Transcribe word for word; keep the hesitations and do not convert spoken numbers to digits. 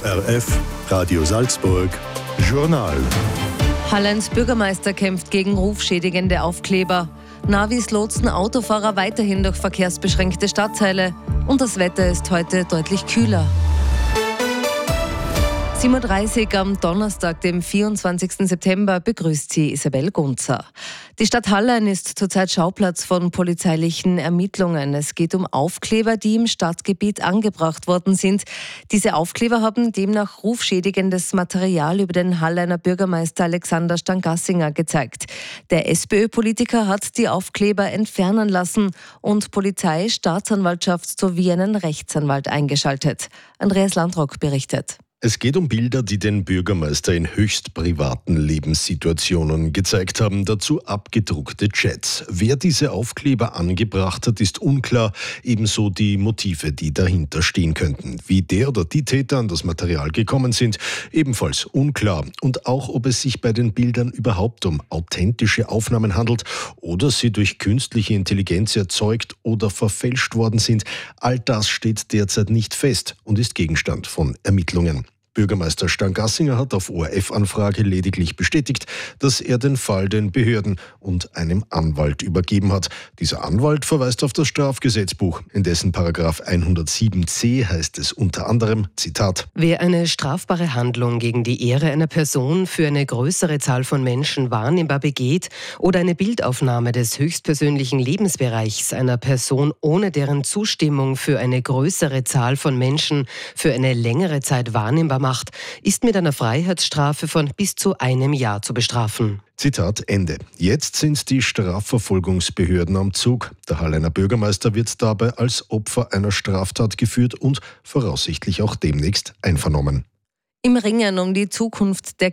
O R F, Radio Salzburg, Journal. Hallen's Bürgermeister kämpft gegen rufschädigende Aufkleber. Navis lotsen Autofahrer weiterhin durch verkehrsbeschränkte Stadtteile. Und das Wetter ist heute deutlich kühler. sieben Uhr dreißig am Donnerstag, dem vierundzwanzigsten September, begrüßt sie Isabel Gunzer. Die Stadt Hallein ist zurzeit Schauplatz von polizeilichen Ermittlungen. Es geht um Aufkleber, die im Stadtgebiet angebracht worden sind. Diese Aufkleber haben demnach rufschädigendes Material über den Halleiner Bürgermeister Alexander Stangassinger gezeigt. Der SPÖ-Politiker hat die Aufkleber entfernen lassen und Polizei, Staatsanwaltschaft sowie einen Rechtsanwalt eingeschaltet. Andreas Landrock berichtet. Es geht um Bilder, die den Bürgermeister in höchst privaten Lebenssituationen gezeigt haben, dazu abgedruckte Chats. Wer diese Aufkleber angebracht hat, ist unklar, ebenso die Motive, die dahinter stehen könnten. Wie der oder die Täter an das Material gekommen sind, ebenfalls unklar. Und auch, ob es sich bei den Bildern überhaupt um authentische Aufnahmen handelt oder sie durch künstliche Intelligenz erzeugt oder verfälscht worden sind, all das steht derzeit nicht fest und ist Gegenstand von Ermittlungen. Bürgermeister Stangassinger hat auf O R F-Anfrage lediglich bestätigt, dass er den Fall den Behörden und einem Anwalt übergeben hat. Dieser Anwalt verweist auf das Strafgesetzbuch. In dessen Paragraph hundertsieben c heißt es unter anderem, Zitat: Wer eine strafbare Handlung gegen die Ehre einer Person für eine größere Zahl von Menschen wahrnehmbar begeht oder eine Bildaufnahme des höchstpersönlichen Lebensbereichs einer Person ohne deren Zustimmung für eine größere Zahl von Menschen für eine längere Zeit wahrnehmbar macht, ist mit einer Freiheitsstrafe von bis zu einem Jahr zu bestrafen. Zitat Ende. Jetzt sind die Strafverfolgungsbehörden am Zug. Der Halleiner Bürgermeister wird dabei als Opfer einer Straftat geführt und voraussichtlich auch demnächst einvernommen. Im Ringen um die Zukunft der